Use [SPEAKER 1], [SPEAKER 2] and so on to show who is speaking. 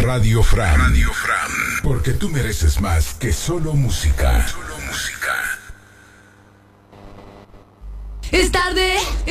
[SPEAKER 1] Radio Fran. Porque tú mereces más que solo música.
[SPEAKER 2] Es tarde.